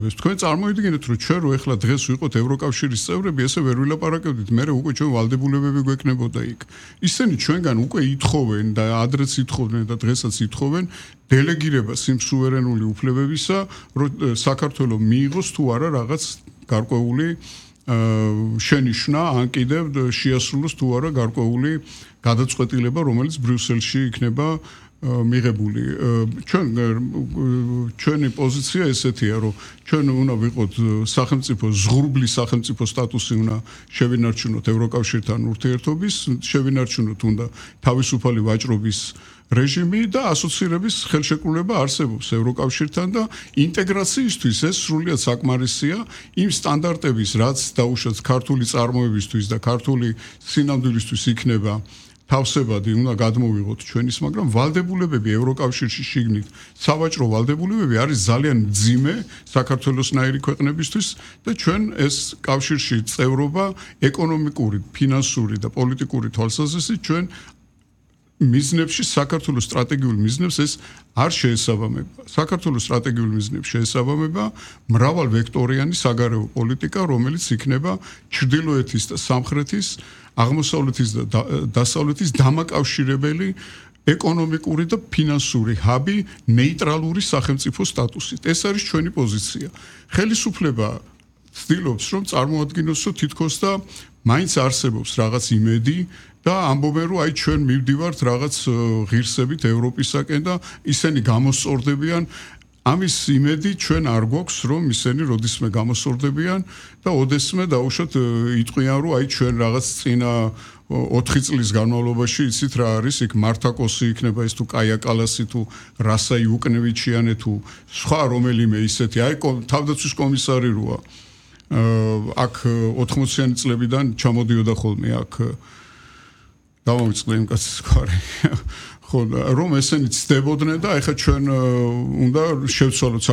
თქვენ წარმოიდგინეთ, რომ ჩვენ რო ეხლა დღეს ვიყოთ ევროკავშირის წევრები, ესე ვერ ვილაპარაკებდით, მერე უკვე ჩვენ ვალდებულებები გვექნებოდა იქ. ისინი ჩვენგან უკვე ითხოვენ და ადრეც ითხოვდნენ და დღესაც ითხოვენ დელეგირებას იმ სუვერენული უფლებებისა, რომ საქართველო მიიღოს თუ არა რაღაც გარკვეული შენიშვნა, ან კიდევ შეასრულოს თუ არა გარკვეული გადაწყვეტილება, რომელიც ბრიუსელში იქნება მიღებული. ჩვენი პოზიცია ესეთია, რომ ჩვენ უნდა ვიყოთ სახელმწიფო ზღურბლის სახელმწიფო სტატუსი უნდა შევინარჩუნოთ ევროკავშირთან ურთიერთობის, შევინარჩუნოთ უნდა თავისუფალი ვაჭრობის რეჟიმი და ასოცირების ხელშეკრულება არსებობს ევროკავშირთან და ინტეგრაციისთვის ეს სრულიად საკმარისია იმ სტანდარტების, რაც დაუშვათ ქართული წარმოებისთვის და ქართული სინამდვილისთვის იქნება თავსებადი უნდა გადმოვიღოთ ჩვენის, მაგრამ ვალდებულებები ევროკავშირში შიგნით, სავაჭრო ვალდებულებები არის ძალიან მძიმე საქართველოსნაირი ქვეყნებისთვის და ჩვენ ეს კავშირში წევრობა ეკონომიკური, ფინანსური და პოლიტიკური თვალსაზრისით ჩვენ მიზნებში საქართველოს სტრატეგიულ მიზნებს ეს არ შეესაბამება. საქართველოს სტრატეგიულ მიზნებს შეესაბამება მრავალვექტორიანი საგარეო პოლიტიკა, რომელიც იქნება ჩრდილოეთის და სამხრეთის, აღმოსავლეთის და დასავლეთის დამაკავშირებელი ეკონომიკური და ფინანსური ჰაბი ნეიტრალური სახელმწიფო სტატუსით. ეს არის ჩვენი პოზიცია. ხელისუფლება ცდილობს, რომ წარმოადგინოს, რომ თითქოს და მაინც არსებობს რაღაც იმედი და ამბობენ, რომ აი ჩვენ მივდივართ რაღაც ღირსებით ევროპისაკენ და ისინი გამოსწორდებიან. ამის იმედი ჩვენ არ გვაქვს, რომ ისინი როდისმე გამოსწორდებიან და ოდესმე დაუშვათ იტყვიან, რომ აი ჩვენ რაღაც წინა 4 წლის განმავლობაში იცით რა არის, იქ მართაკოსი იქნება ეს თუ კაია კალასი თუ რასაი უკნევიჩიანე თუ სხვა რომელიმე ისეთი, აი თავდაცვის კომისარი როა აქ 80-იანი წლებიდან ჩამოდიოდა ხოლმე აქ დავამიწყდა იმ კაცის გვარი. ხო, რომ ესენი ცდებოდნენ და ეხლა ჩვენ უნდა შევცვალოთ